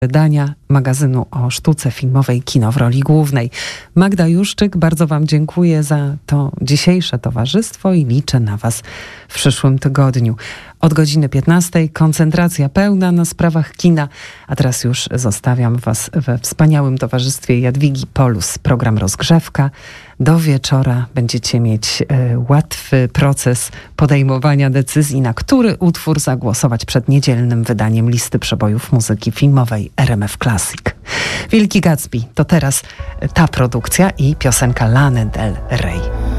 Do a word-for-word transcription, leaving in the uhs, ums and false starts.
wydania magazynu o sztuce filmowej Kino w roli głównej. Magda Juszczyk, bardzo Wam dziękuję za to dzisiejsze towarzystwo i liczę na Was w przyszłym tygodniu. Od godziny piętnastej koncentracja pełna na sprawach kina, a teraz już zostawiam Was we wspaniałym towarzystwie Jadwigi Polus. Program Rozgrzewka. Do wieczora będziecie mieć y, łatwy proces podejmowania decyzji, na który utwór zagłosować przed niedzielnym wydaniem listy przebojów muzyki filmowej R M F Classic. Wielki Gatsby to teraz ta produkcja i piosenka Lany Del Rey.